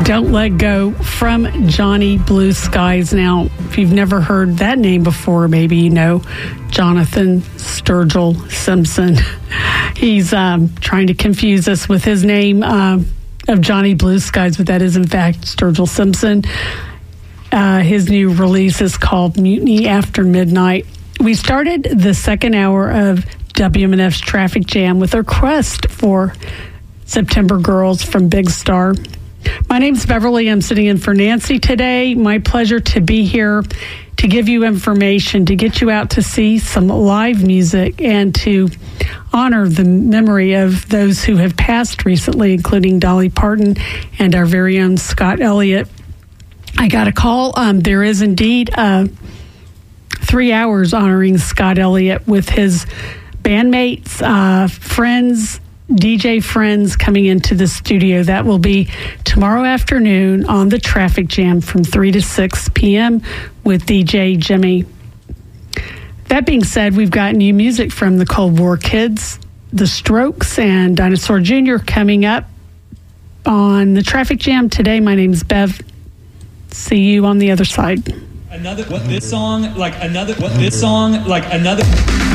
Don't Let Go from Johnny Blue Skies. Now, if you've never heard that name before, maybe you know Jonathan Sturgill Simpson. He's trying to confuse us with his name of Johnny Blue Skies, but that is, in fact, Sturgill Simpson. His new release is called Mutiny After Midnight. We started the second hour of WMNF's Traffic Jam with a request for September Girls from Big Star. My name's Beverly. I'm sitting in for Nancy today. My pleasure to be here to give you information, to get you out to see some live music, and to honor the memory of those who have passed recently, including Dolly Parton and our very own Scott Elliott. I got a call. There is indeed 3 hours honoring Scott Elliott with his bandmates, friends, DJ friends coming into the studio. That will be tomorrow afternoon on the Traffic Jam from 3 to 6 p.m. with DJ Jimmy. That being said, we've got new music from the Cold War Kids, The Strokes, and Dinosaur Jr. coming up on the Traffic Jam today. My name's Bev. See you on the other side. Another, what this song, like another, what this song, like another.